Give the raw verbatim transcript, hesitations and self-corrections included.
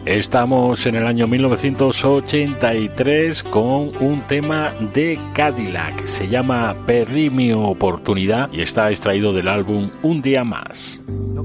Estamos en el año mil novecientos ochenta y tres con un tema de Cadillac. Se llama Perdí mi oportunidad y está extraído del álbum Un día más.